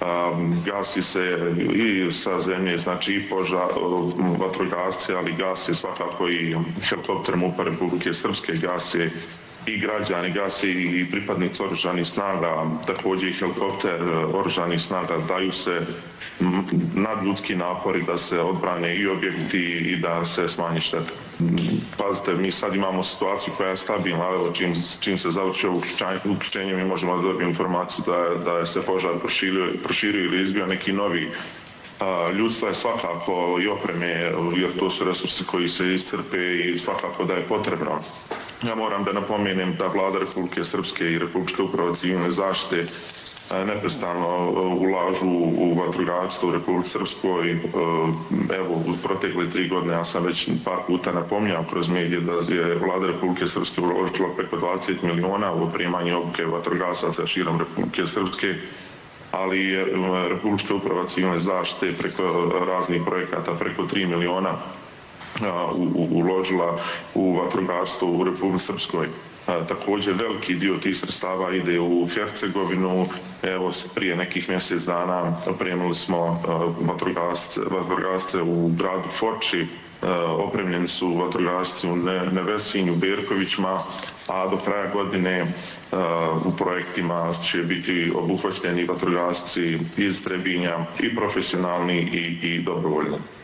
Gasi se i sa zemlje, znači i vatrogasci, ali gasi svakako i helikopter MUP-a Republike Srpske, gasi i građani, gasi i pripadnici oružanih snaga, također i helikopter oružanih snaga, daju se nadljudski napori da se odbrane i objekti i da se smanji šteta. Pazite, mi sad imamo situaciju koja je stabilna, ali čim se završi uključenje mi možemo da dobijemo informaciju da je se požar proširio ili izbio neki novi. Ljudstva je svakako i opreme, jer to su resursi koji se iscrpe i svakako da je potrebno. Ja moram da napomenem da Vlada Republike Srpske i Republička uprava civilne zaštite neprestano ulažu u vatrogastvo u Republici Srpskoj. Evo, u protekle 3 godine, ja sam već par puta napominjao kroz medije da je Vlada Republike Srpske uložila preko 20 miliona u opremanje i obuke vatrogasaca širom Republike Srpske, ali je Republička uprava civilne zaštite preko raznih projekata, preko 3 miliona uložila u vatrogastvo u Republici Srpskoj. Također veliki dio tih sredstava ide u Hercegovinu. Evo, prije nekih mjesec dana opremili smo vatrogasce u gradu Foči, opremljeni su vatrogasci u Nevesinju, Berkovićima, a do kraja godine u projektima će biti obuhvaćeni vatrogasci iz Trebinja, i profesionalni i dobrovoljni.